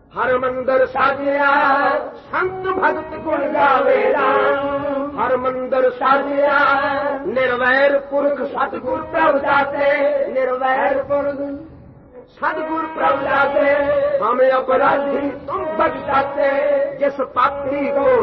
हर मंदिर साजिया संत भक्त गुण गावेरा, हर मंदिर साजिया निर्वैर पुरख सतगुर प्रभु दाते, निर्वैर पुरख सतगुर प्रभु दाते, हमें अपराधी तुम बख्शाते, जिस पापी को